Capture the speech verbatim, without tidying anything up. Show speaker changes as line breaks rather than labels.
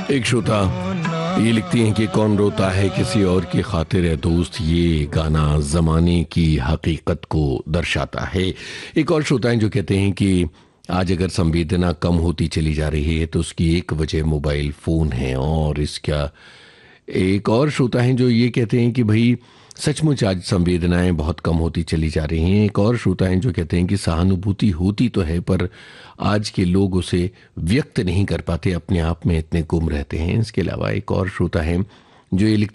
एक श्रोता ये लिखती हैं कि कौन रोता है किसी और की खातिर है दोस्त, ये गाना ज़माने की हकीकत को दर्शाता है। एक और श्रोता हैं जो कहते हैं कि आज अगर संवेदना कम होती चली जा रही है तो उसकी एक वजह मोबाइल फ़ोन है। और इसका एक और श्रोता हैं जो ये कहते हैं कि भाई सचमुच आज संवेदनाएं बहुत कम होती चली जा रही हैं। एक और श्रोता हैं जो कहते हैं कि सहानुभूति होती तो है पर आज के लोग उसे व्यक्त नहीं कर पाते, अपने आप में इतने गुम रहते हैं। इसके अलावा एक और श्रोता हैं जो ये लिखते